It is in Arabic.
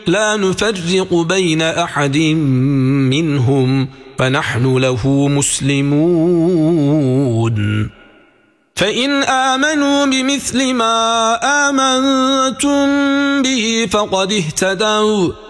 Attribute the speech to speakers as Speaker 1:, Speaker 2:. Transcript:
Speaker 1: لا نفرق بين أحد منهم فنحن له مسلمون فإن آمنوا بمثل ما آمنتم به فقد اهتدوا